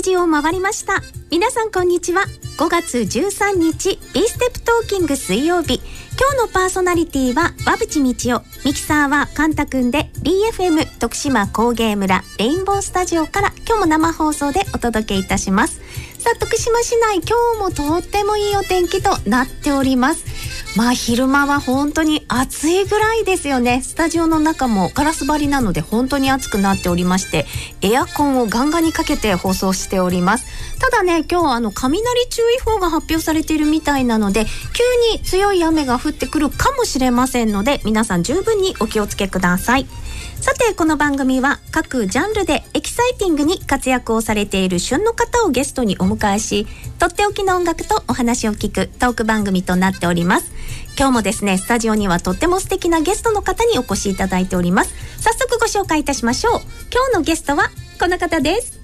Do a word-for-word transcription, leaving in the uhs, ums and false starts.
ちじを回りました。皆さんこんにちは。ごがつじゅうさんにち B ステップトーキング水曜日、今日のパーソナリティは和淵道夫、ミキサーはカンタくんで ビーエフエム 徳島工芸村レインボースタジオから今日も生放送でお届けいたします。さあ、徳島市内今日もとってもいいお天気となっております。まあ昼間は本当に暑いぐらいですよね。スタジオの中もガラス張りなので本当に暑くなっておりまして、エアコンをガンガンにかけて放送しております。ただね、今日あの雷注意報が発表されているみたいなので、急に強い雨が降ってくるかもしれませんので、皆さん十分にお気をつけください。さて、この番組は各ジャンルでエキサイティングに活躍をされている旬の方をゲストにお迎えし、とっておきの音楽とお話を聞くトーク番組となっております。今日もですね、スタジオにはとっても素敵なゲストの方にお越しいただいております。早速ご紹介いたしましょう。今日のゲストはこの方です。